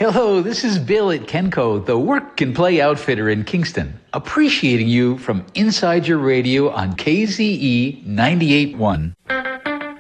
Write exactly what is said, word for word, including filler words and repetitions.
Hello, this is Bill at Kenco, the work and play outfitter in Kingston. Appreciating you from inside your radio on K Z E ninety-eight point one.